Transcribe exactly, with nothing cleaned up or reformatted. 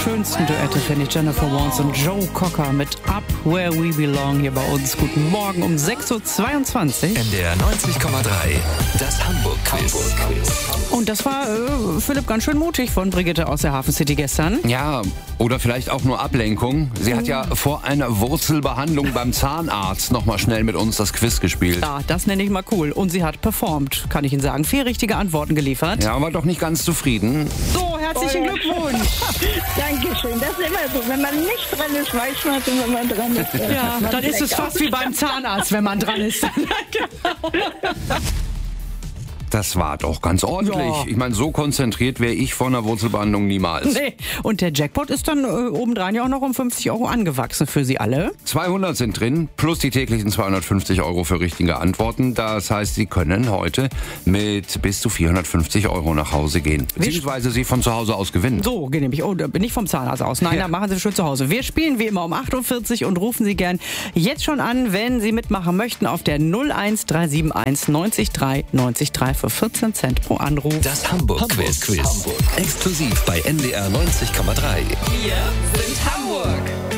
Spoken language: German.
Schönsten Duette finde ich Jennifer Warnes und Joe Cocker mit Up Where We Belong hier bei uns. Guten Morgen um sechs Uhr zweiundzwanzig. N D R neunzig Komma drei, das Hamburg-Quiz. Und das war, äh, Philipp, ganz schön mutig von Brigitte aus der Hafen City gestern. Ja, oder vielleicht auch nur Ablenkung. Sie hat ja vor einer Wurzelbehandlung beim Zahnarzt nochmal schnell mit uns das Quiz gespielt. Ja, das nenne ich mal cool. Und sie hat performt, kann ich Ihnen sagen. Vier richtige Antworten geliefert. Ja, aber doch nicht ganz zufrieden. So, herzlichen Glückwunsch. Dankeschön. Das ist immer so. Wenn man nicht dran ist, weiß man, wenn man dran ist. Ja, man dann ist es fast wie beim Zahnarzt, wenn man dran ist. Das war doch ganz ordentlich. Ja. Ich meine, so konzentriert wäre ich vor einer Wurzelbehandlung niemals. Nee. Und der Jackpot ist dann äh, obendrein ja auch noch um fünfzig Euro angewachsen für Sie alle. zweihundert sind drin, plus die täglichen zweihundertfünfzig Euro für richtige Antworten. Das heißt, Sie können heute mit bis zu vierhundertfünfzig Euro nach Hause gehen. Beziehungsweise Sie von zu Hause aus gewinnen. So, genehmigt. Oh, da bin ich vom Zahnarzt aus. Nein, Ja. dann machen Sie schön zu Hause. Wir spielen wie immer um acht Uhr vierzig und rufen Sie gern jetzt schon an, wenn Sie mitmachen möchten, auf der null eins drei sieben eins neunzig drei neunzig drei für vierzehn Cent pro Anruf. Das Hamburg-Quiz. Hamburg. Exklusiv bei N D R neunzig Komma drei. Wir sind Hamburg.